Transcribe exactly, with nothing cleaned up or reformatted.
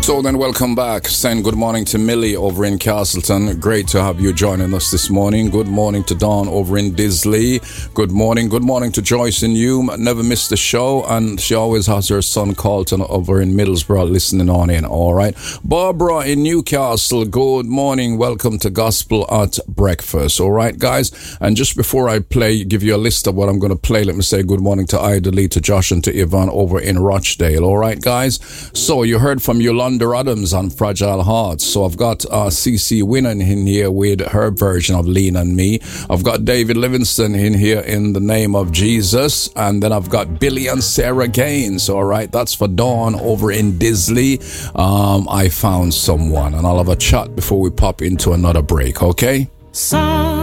So then welcome back. Saying good morning to Millie over in Castleton. Great to have you joining us this morning. Good morning to Dawn over in Disley. Good morning. Good morning to Joyce in Hume. Never missed the show, and she always has her son Colton over in Middlesbrough listening on in. All right. Barbara in Newcastle. Good morning. Welcome to Gospel at Breakfast. All right, guys. And just before I play, give you a list of what I'm going to play, let me say good morning to Ida Lee, to Josh, and to Yvonne over in Rochdale. All right, guys. So you heard from Yolanda Adams on Fragile Hearts. So I've got uh, C C Winnan in here with her version of Lean on Me. I've got David Livingston in here in the Name of Jesus. And then I've got Billy and Sarah Gaines. All right, that's for Dawn over in Disley. Um, I found someone, and I'll have a chat before we pop into another break, okay? Some